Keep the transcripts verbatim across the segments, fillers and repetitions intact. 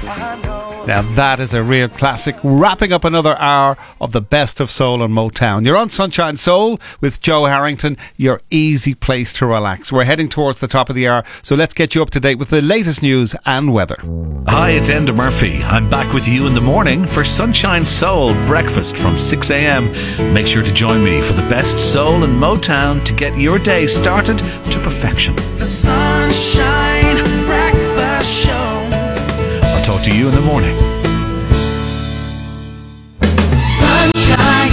Now that is a real classic, wrapping up another hour of the best of soul and Motown. You're on Sunshine Soul with Joe Harrington, your easy place to relax. We're heading towards the top of the hour, so let's get you up to date with the latest news and weather. Hi, it's Enda Murphy. I'm back with you in the morning for Sunshine Soul breakfast from six a.m. Make sure to join me for the best soul and Motown to get your day started to perfection. The Sunshine Breakfast Show. I'll talk to you in the morning. Sunshine.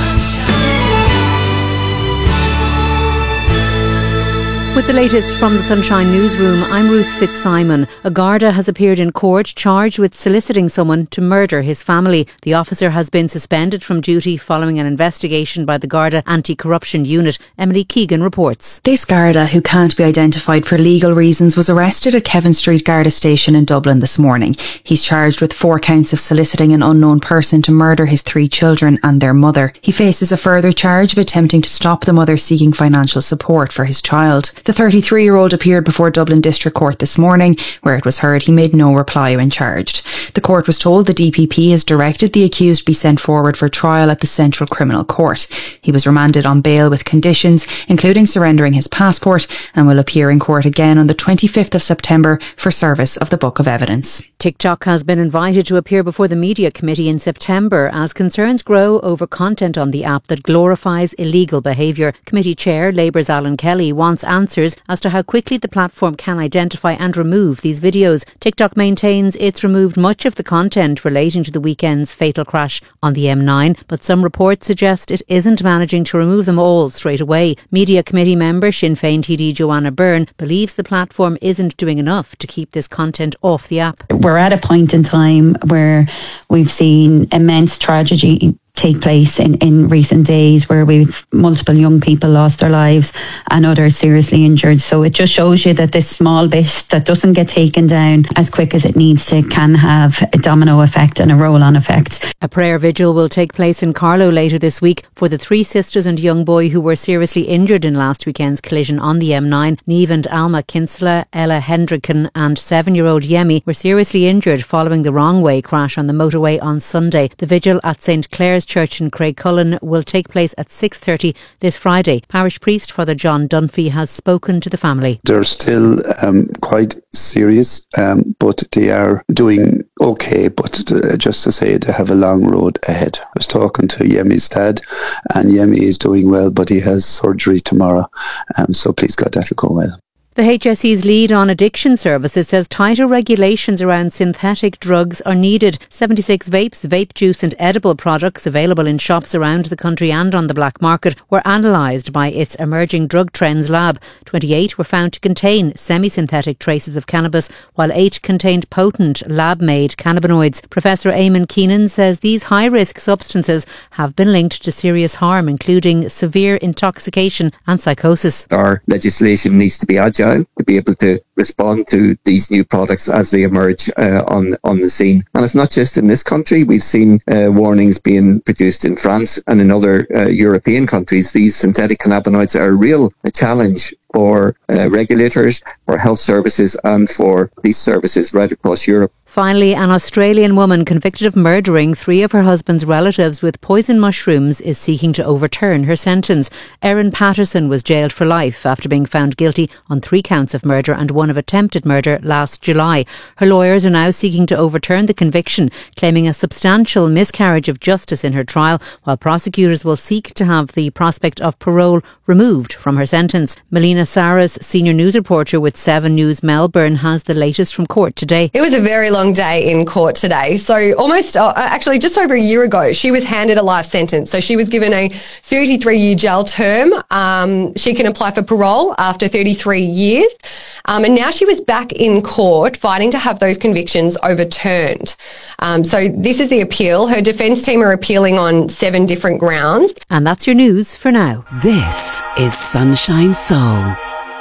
With the latest from the Sunshine Newsroom, I'm Ruth Fitzsimon. A Garda has appeared in court charged with soliciting someone to murder his family. The officer has been suspended from duty following an investigation by the Garda Anti-Corruption Unit. Emily Keegan reports. This Garda, who can't be identified for legal reasons, was arrested at Kevin Street Garda Station in Dublin this morning. He's charged with four counts of soliciting an unknown person to murder his three children and their mother. He faces a further charge of attempting to stop the mother seeking financial support for his child. The thirty-three-year-old appeared before Dublin District Court this morning, where it was heard he made no reply when charged. The court was told the D P P has directed the accused be sent forward for trial at the Central Criminal Court. He was remanded on bail with conditions, including surrendering his passport, and will appear in court again on the twenty-fifth of September for service of the Book of Evidence. TikTok has been invited to appear before the Media Committee in September as concerns grow over content on the app that glorifies illegal behaviour. Committee Chair Labour's Alan Kelly wants answers as to how quickly the platform can identify and remove these videos. TikTok maintains it's removed much of the content relating to the weekend's fatal crash on the M nine, but some reports suggest it isn't managing to remove them all straight away. Media Committee member Sinn Féin T D Joanna Byrne believes the platform isn't doing enough to keep this content off the app. We're at a point in time where we've seen immense tragedy take place in, in recent days, where we've multiple young people lost their lives and others seriously injured. So it just shows you that this small bit that doesn't get taken down as quick as it needs to can have a domino effect and a roll-on effect. A prayer vigil will take place in Carlow later this week for the three sisters and young boy who were seriously injured in last weekend's collision on the M nine. Niamh and Alma Kinsella, Ella Hendricken and seven-year-old Yemi were seriously injured following the wrong way crash on the motorway on Sunday. The vigil at St Clair's Church in Craigcullen will take place at six thirty this Friday. Parish priest Father John Dunphy has spoken to the family. They're still um, quite serious, um, but they are doing okay, but uh, just to say they have a long road ahead. I was talking to Yemi's dad, and Yemi is doing well, but he has surgery tomorrow, um, so please God that'll go well. The H S E's lead on addiction services says tighter regulations around synthetic drugs are needed. seventy-six vapes, vape juice and edible products available in shops around the country and on the black market were analysed by its Emerging Drug Trends lab. twenty-eight were found to contain semi-synthetic traces of cannabis, while eight contained potent lab-made cannabinoids. Professor Eamon Keenan says these high-risk substances have been linked to serious harm, including severe intoxication and psychosis. Our legislation needs to be agile to be able to respond to these new products as they emerge uh, on on the scene. And it's not just in this country. We've seen uh, warnings being produced in France and in other uh, European countries. These synthetic cannabinoids are a real a challenge for uh, regulators, for health services and for these services right across Europe. Finally, an Australian woman convicted of murdering three of her husband's relatives with poison mushrooms is seeking to overturn her sentence. Erin Patterson was jailed for life after being found guilty on three counts of murder and one of attempted murder last July. Her lawyers are now seeking to overturn the conviction, claiming a substantial miscarriage of justice in her trial, while prosecutors will seek to have the prospect of parole removed from her sentence. Melina Saras, senior news reporter with Seven News Melbourne, has the latest from court today. It was a very long day in court today. So almost, uh, actually just over a year ago, she was handed a life sentence. So she was given a thirty-three year jail term. Um, she can apply for parole after thirty-three years. Um, and now she was back in court fighting to have those convictions overturned. Um, so this is the appeal. Her defence team are appealing on seven different grounds. And that's your news for now. This is Sunshine Soul.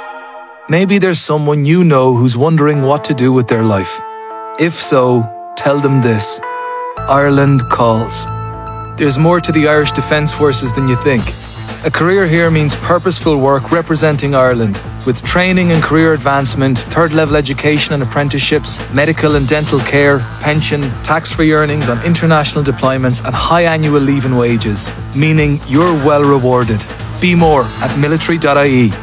Maybe there's someone you know who's wondering what to do with their life. If so, tell them this. Ireland calls. There's more to the Irish Defence Forces than you think. A career here means purposeful work representing Ireland, with training and career advancement, third-level education and apprenticeships, medical and dental care, pension, tax-free earnings on international deployments and high annual leave and wages, meaning you're well rewarded. Be more at military dot I E.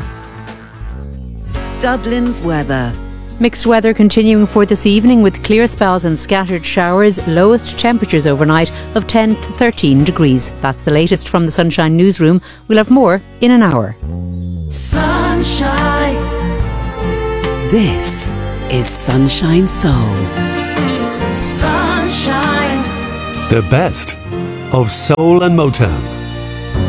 Dublin's weather. Mixed weather continuing for this evening with clear spells and scattered showers. Lowest temperatures overnight of ten to thirteen degrees. That's the latest from the Sunshine Newsroom. We'll have more in an hour. Sunshine. This is Sunshine Soul. Sunshine. The best of soul and Motown.